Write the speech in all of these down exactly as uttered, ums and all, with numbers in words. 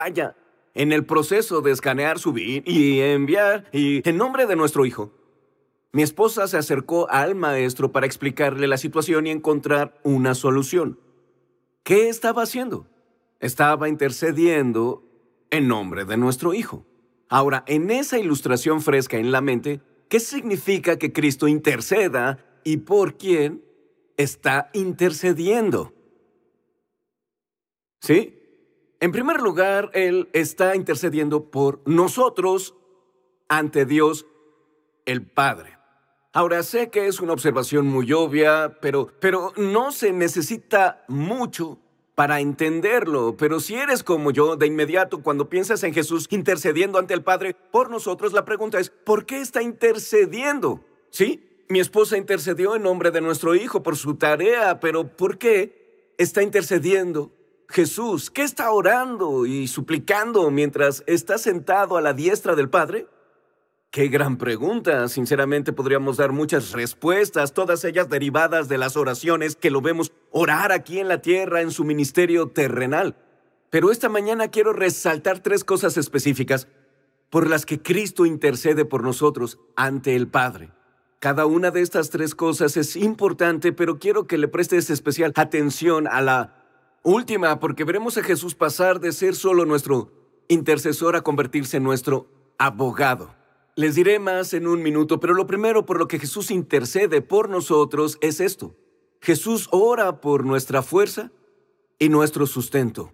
Vaya, en el proceso de escanear, subir y enviar, y en nombre de nuestro hijo, mi esposa se acercó al maestro para explicarle la situación y encontrar una solución. ¿Qué estaba haciendo? Estaba intercediendo en nombre de nuestro hijo. Ahora, en esa ilustración fresca en la mente, ¿qué significa que Cristo interceda y por quién está intercediendo? ¿Sí? En primer lugar, Él está intercediendo por nosotros ante Dios el Padre. Ahora, sé que es una observación muy obvia, pero, pero no se necesita mucho para entenderlo. Pero si eres como yo, de inmediato, cuando piensas en Jesús intercediendo ante el Padre por nosotros, la pregunta es, ¿por qué está intercediendo? ¿Sí? Mi esposa intercedió en nombre de nuestro hijo por su tarea, pero ¿por qué está intercediendo Jesús? ¿Qué está orando y suplicando mientras está sentado a la diestra del Padre? ¡Qué gran pregunta! Sinceramente podríamos dar muchas respuestas, todas ellas derivadas de las oraciones que lo vemos orar aquí en la tierra en su ministerio terrenal. Pero esta mañana quiero resaltar tres cosas específicas por las que Cristo intercede por nosotros ante el Padre. Cada una de estas tres cosas es importante, pero quiero que le prestes especial atención a la última, porque veremos a Jesús pasar de ser solo nuestro intercesor a convertirse en nuestro abogado. Les diré más en un minuto, pero lo primero por lo que Jesús intercede por nosotros es esto. Jesús ora por nuestra fuerza y nuestro sustento.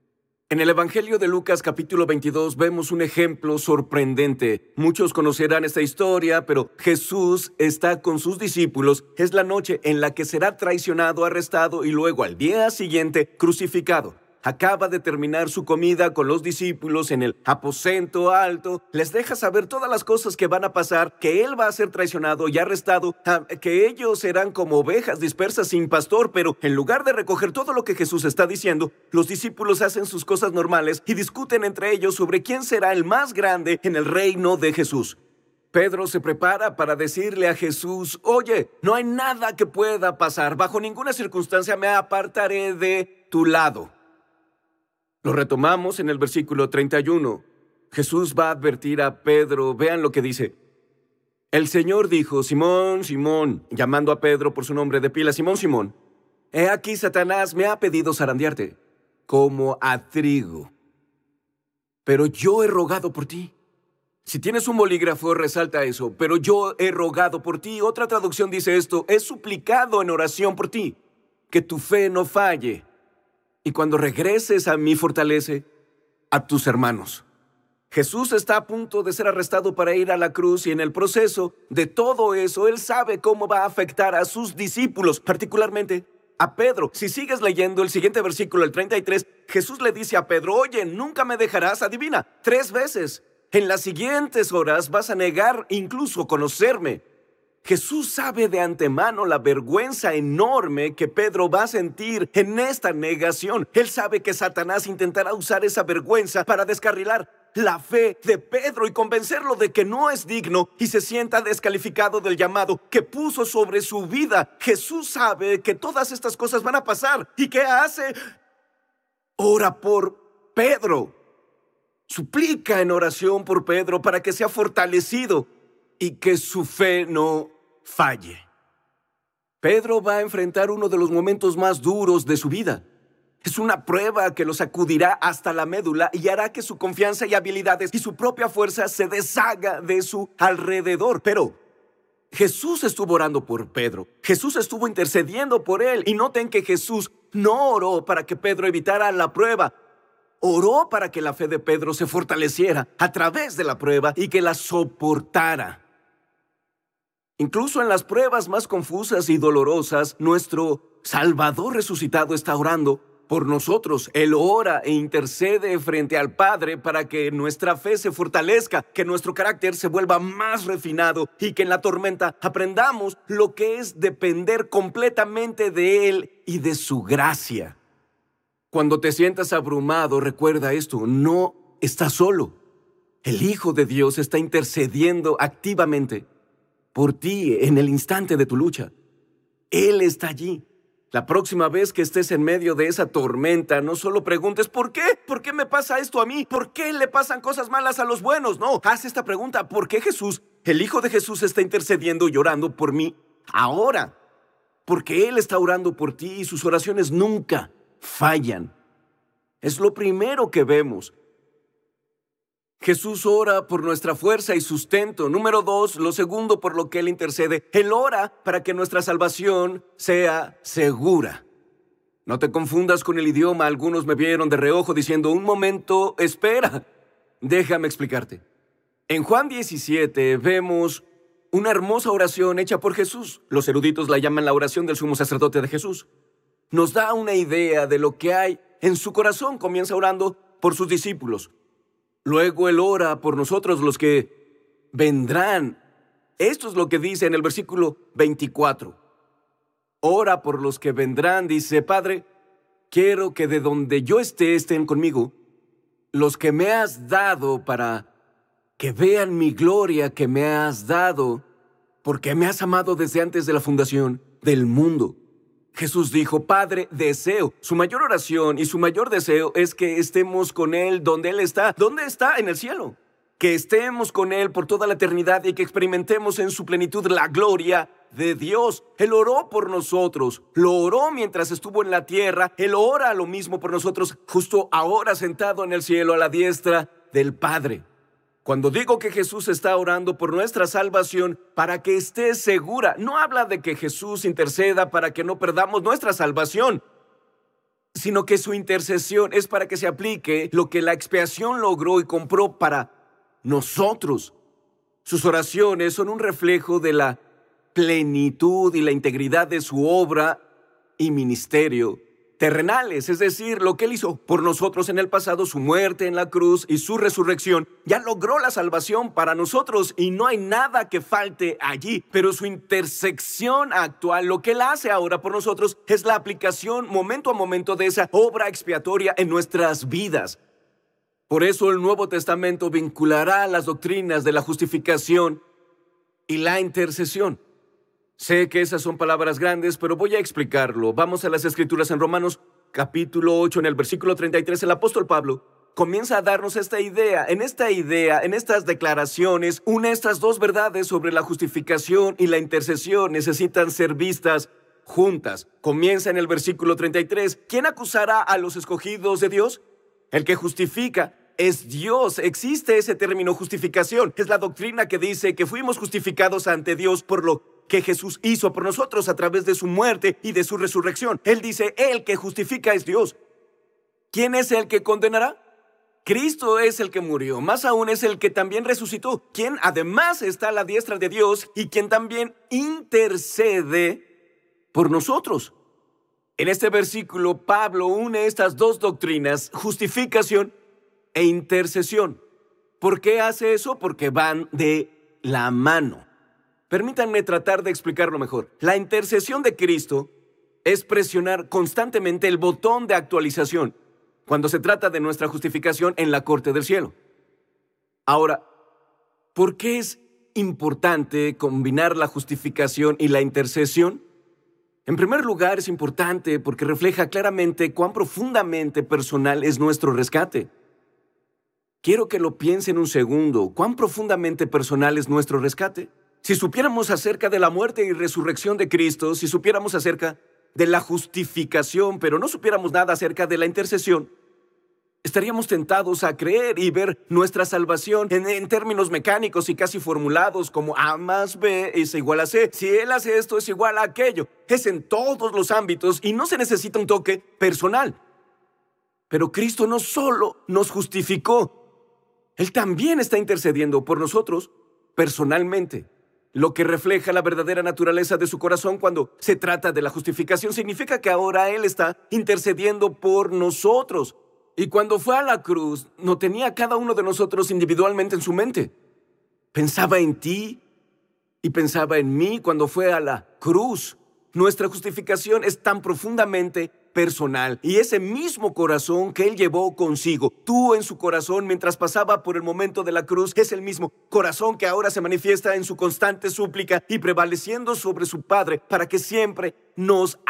En el Evangelio de Lucas capítulo veintidós vemos un ejemplo sorprendente. Muchos conocerán esta historia, pero Jesús está con sus discípulos. Es la noche en la que será traicionado, arrestado y luego al día siguiente crucificado. Acaba de terminar su comida con los discípulos en el aposento alto. Les deja saber todas las cosas que van a pasar, que Él va a ser traicionado y arrestado, que ellos serán como ovejas dispersas sin pastor, pero en lugar de recoger todo lo que Jesús está diciendo, los discípulos hacen sus cosas normales y discuten entre ellos sobre quién será el más grande en el reino de Jesús. Pedro se prepara para decirle a Jesús, oye, no hay nada que pueda pasar, bajo ninguna circunstancia me apartaré de tu lado. Lo retomamos en el versículo treinta y uno. Jesús va a advertir a Pedro, vean lo que dice. El Señor dijo, Simón, Simón, llamando a Pedro por su nombre de pila, Simón, Simón, he aquí Satanás me ha pedido zarandearte, como a trigo. Pero yo he rogado por ti. Si tienes un bolígrafo, resalta eso, pero yo he rogado por ti. Otra traducción dice esto, he suplicado en oración por ti, que tu fe no falle. Y cuando regreses a mí, fortalece a tus hermanos. Jesús está a punto de ser arrestado para ir a la cruz y en el proceso de todo eso, Él sabe cómo va a afectar a sus discípulos, particularmente a Pedro. Si sigues leyendo el siguiente versículo, el treinta y tres, Jesús le dice a Pedro, oye, nunca me dejarás, adivina, tres veces. En las siguientes horas vas a negar incluso conocerme. Jesús sabe de antemano la vergüenza enorme que Pedro va a sentir en esta negación. Él sabe que Satanás intentará usar esa vergüenza para descarrilar la fe de Pedro y convencerlo de que no es digno y se sienta descalificado del llamado que puso sobre su vida. Jesús sabe que todas estas cosas van a pasar. ¿Y qué hace? Ora por Pedro. Suplica en oración por Pedro para que sea fortalecido y que su fe no falle. Pedro va a enfrentar uno de los momentos más duros de su vida. Es una prueba que lo sacudirá hasta la médula y hará que su confianza y habilidades y su propia fuerza se deshaga de su alrededor. Pero Jesús estuvo orando por Pedro. Jesús estuvo intercediendo por él. Y noten que Jesús no oró para que Pedro evitara la prueba. Oró para que la fe de Pedro se fortaleciera a través de la prueba y que la soportara. Incluso en las pruebas más confusas y dolorosas, nuestro Salvador resucitado está orando por nosotros. Él ora e intercede frente al Padre para que nuestra fe se fortalezca, que nuestro carácter se vuelva más refinado y que en la tormenta aprendamos lo que es depender completamente de Él y de su gracia. Cuando te sientas abrumado, recuerda esto, no estás solo. El Hijo de Dios está intercediendo activamente por ti en el instante de tu lucha. Él está allí. La próxima vez que estés en medio de esa tormenta, no solo preguntes ¿por qué? ¿Por qué me pasa esto a mí? ¿Por qué le pasan cosas malas a los buenos? No, haz esta pregunta: ¿por qué Jesús, el Hijo de Jesús, está intercediendo y orando por mí ahora? Porque Él está orando por ti y sus oraciones nunca fallan. Es lo primero que vemos. Jesús ora por nuestra fuerza y sustento. Número dos, lo segundo por lo que Él intercede. Él ora para que nuestra salvación sea segura. No te confundas con el idioma. Algunos me vieron de reojo diciendo: un momento, espera. Déjame explicarte. En Juan diecisiete vemos una hermosa oración hecha por Jesús. Los eruditos la llaman la oración del sumo sacerdote de Jesús. Nos da una idea de lo que hay en su corazón. Comienza orando por sus discípulos. Luego Él ora por nosotros, los que vendrán. Esto es lo que dice en el versículo veinticuatro. Ora por los que vendrán. Dice: Padre, quiero que de donde yo esté estén conmigo los que me has dado, para que vean mi gloria que me has dado, porque me has amado desde antes de la fundación del mundo. Jesús dijo: Padre, deseo. Su mayor oración y su mayor deseo es que estemos con Él donde Él está. ¿Dónde está? En el cielo. Que estemos con Él por toda la eternidad y que experimentemos en su plenitud la gloria de Dios. Él oró por nosotros. Lo oró mientras estuvo en la tierra. Él ora lo mismo por nosotros justo ahora, sentado en el cielo a la diestra del Padre. Cuando digo que Jesús está orando por nuestra salvación para que esté segura, no habla de que Jesús interceda para que no perdamos nuestra salvación, sino que su intercesión es para que se aplique lo que la expiación logró y compró para nosotros. Sus oraciones son un reflejo de la plenitud y la integridad de su obra y ministerio terrenales, es decir, lo que Él hizo por nosotros en el pasado, su muerte en la cruz y su resurrección, ya logró la salvación para nosotros y no hay nada que falte allí. Pero su intersección actual, lo que Él hace ahora por nosotros, es la aplicación momento a momento de esa obra expiatoria en nuestras vidas. Por eso el Nuevo Testamento vinculará las doctrinas de la justificación y la intercesión. Sé que esas son palabras grandes, pero voy a explicarlo. Vamos a las Escrituras en Romanos capítulo ocho, en el versículo treinta y tres. El apóstol Pablo comienza a darnos esta idea. En esta idea, en estas declaraciones, une estas dos verdades sobre la justificación y la intercesión. Necesitan ser vistas juntas. Comienza en el versículo treinta y tres. ¿Quién acusará a los escogidos de Dios? El que justifica es Dios. Existe ese término justificación. Es la doctrina que dice que fuimos justificados ante Dios por lo que Jesús hizo por nosotros a través de su muerte y de su resurrección. Él dice: el que justifica es Dios. ¿Quién es el que condenará? Cristo es el que murió, más aún es el que también resucitó, quien además está a la diestra de Dios y quien también intercede por nosotros. En este versículo, Pablo une estas dos doctrinas, justificación e intercesión. ¿Por qué hace eso? Porque van de la mano. Permítanme tratar de explicarlo mejor. La intercesión de Cristo es presionar constantemente el botón de actualización cuando se trata de nuestra justificación en la corte del cielo. Ahora, ¿por qué es importante combinar la justificación y la intercesión? En primer lugar, es importante porque refleja claramente cuán profundamente personal es nuestro rescate. Quiero que lo piensen un segundo. ¿Cuán profundamente personal es nuestro rescate? Si supiéramos acerca de la muerte y resurrección de Cristo, si supiéramos acerca de la justificación, pero no supiéramos nada acerca de la intercesión, estaríamos tentados a creer y ver nuestra salvación en, en términos mecánicos y casi formulados como A más B es igual a C. Si Él hace esto, es igual a aquello. Es en todos los ámbitos y no se necesita un toque personal. Pero Cristo no solo nos justificó, Él también está intercediendo por nosotros personalmente. Lo que refleja la verdadera naturaleza de su corazón cuando se trata de la justificación significa que ahora Él está intercediendo por nosotros. Y cuando fue a la cruz, no tenía a cada uno de nosotros individualmente en su mente. Pensaba en ti y pensaba en mí cuando fue a la cruz. Nuestra justificación es tan profundamente personal. Y ese mismo corazón que Él llevó consigo, tú en su corazón mientras pasaba por el momento de la cruz, es el mismo corazón que ahora se manifiesta en su constante súplica y prevaleciendo sobre su Padre para que siempre nos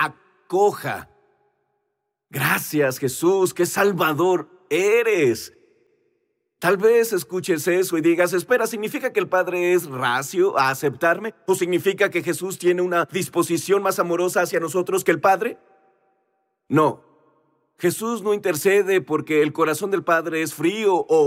acoja. Gracias, Jesús, qué salvador eres. Tal vez escuches eso y digas, espera, ¿significa que el Padre es reacio a aceptarme? ¿O significa que Jesús tiene una disposición más amorosa hacia nosotros que el Padre? No. Jesús no intercede porque el corazón del Padre es frío o